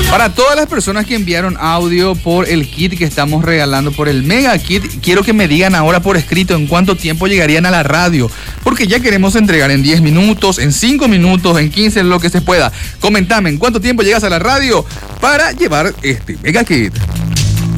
Para todas las personas que enviaron audio por el kit que estamos regalando, por el Mega Kit, quiero que me digan ahora por escrito en cuánto tiempo llegarían a la radio, porque ya queremos entregar en 10 minutos, en 5 minutos, en 15, en lo que se pueda. Comentame en cuánto tiempo llegas a la radio para llevar este Mega Kit.